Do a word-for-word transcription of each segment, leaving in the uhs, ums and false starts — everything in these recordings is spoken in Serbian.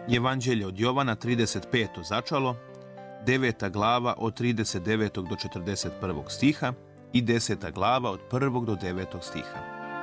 Evanđelje od Jovana, trideset peto začalo, deveta glava od trideset devetog do četrdeset prvog stiha i deseta glava od prvog do devetog stiha.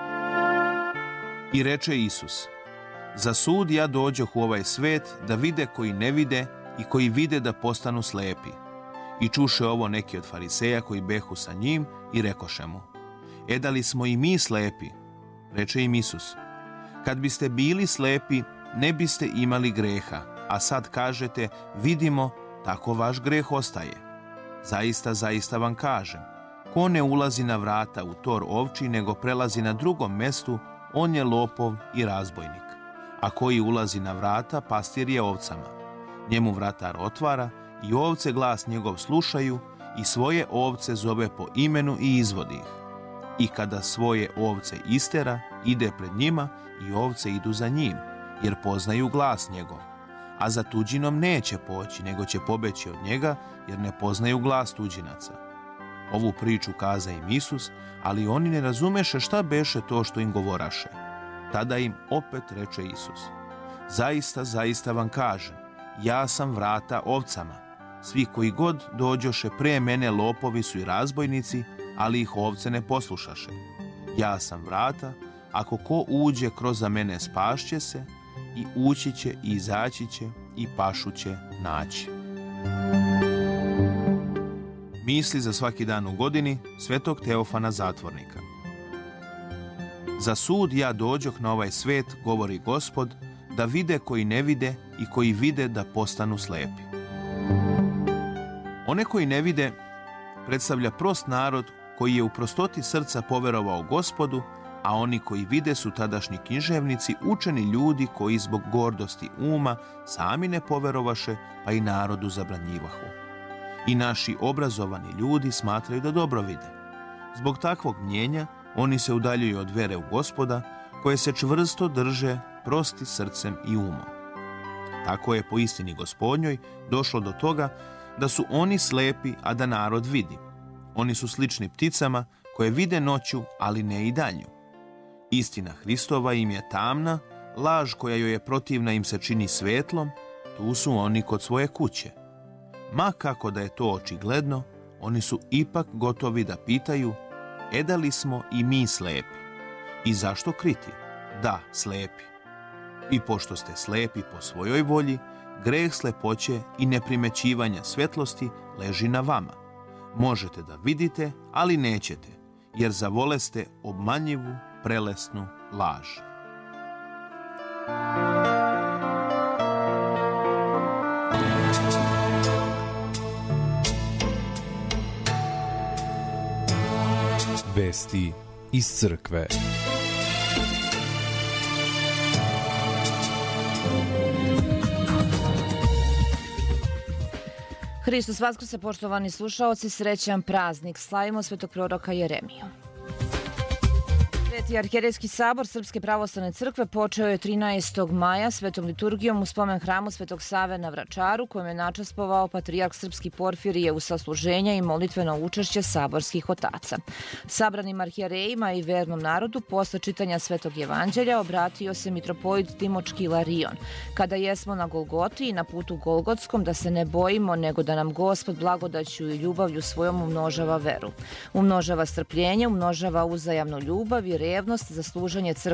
I reče Isus: Za sud ja dođoh u ovaj svet da vide koji ne vide i koji vide da postanu slepi. I čuše ovo neki od fariseja koji behu sa njim i rekoše mu: E da li smo i mi slepi? Reče im Isus: Kad biste bili slepi, ne biste imali greha, a sad kažete, vidimo, tako vaš greh ostaje. Zaista, zaista vam kažem, ko ne ulazi na vrata u tor ovči, nego prelazi na drugom mestu, on je lopov i razbojnik. A koji ulazi na vrata, pastir je ovcama. Njemu vratar otvara i ovce glas njegov slušaju i svoje ovce zove po imenu i izvodi ih. I kada svoje ovce istera, ide pred njima i ovce idu za njim, jer poznaju glas njegov. A za tuđinom neće poći, nego će pobeći od njega, jer ne poznaju glas tuđinaca. Ovu priču kaza im Isus, ali oni ne razumeše šta beše to što im govoraše. Tada im opet reče Isus: Zaista, zaista vam kažem, ja sam vrata ovcama. Svi koji god dođoše pre mene lopovi su i razbojnici, ali ih ovce ne poslušaše. Ja sam vrata, ako ko uđe kroz mene spašće se, i ući će i izaći će i pašu će naći. Misli za svaki dan u godini svetog Teofana Zatvornika. Za sud ja dođoh na ovaj svet, govori Gospod, da vide koji ne vide i koji vide da postanu slepi. One koji ne vide predstavlja prost narod koji je u prostoti srca poverovao Gospodu, a oni koji vide su tadašnji književnici, učeni ljudi koji zbog gordosti uma sami ne poverovaše, pa i narodu zabranjivahu. I naši obrazovani ljudi smatraju da dobro vide. Zbog takvog mnjenja oni se udaljuju od vere u Gospoda, koje se čvrsto drže prosti srcem i umom. Tako je po istini Gospodnjoj došlo do toga da su oni slepi, a da narod vidi. Oni su slični pticama koje vide noću, ali ne i danju. Istina Hristova im je tamna, laž koja joj je protivna im se čini svetlom, tu su oni kod svoje kuće. Ma kako da je to očigledno, oni su ipak gotovi da pitaju: E da li smo i mi slepi? I zašto kriti? Da, slepi. I pošto ste slepi po svojoj volji, greh slepoće i neprimećivanja svetlosti leži na vama. Možete da vidite, ali nećete, jer zavoleste obmanjivu, prelesnu laž. Vesti iz crkve. Hristos vaskrse, poštovani slušaoci, srećan praznik. Slavimo svetog proroka Jeremiju. Sveti arhijerejski sabor Srpske pravoslavne crkve počeo je trinaestog maja svetom liturgijom u spomen hramu Svetog Save na Vračaru, kojem je načastvovao patrijarh Srpski Porfirije u sasluženja i molitveno učešće saborskih otaca. Sabranim arhijerejima i vernom narodu posle čitanja Svetog Evanđelja obratio se mitropolit Timočki Ilarion. Kada jesmo na Golgoti i na putu Golgotskom, da se ne bojimo, nego da nam Gospod blagodaću i ljubavlju svojom umnožava veru. Umnožava strpljenje, umnožava uzajamnu ljubav i revnost za služenje crkve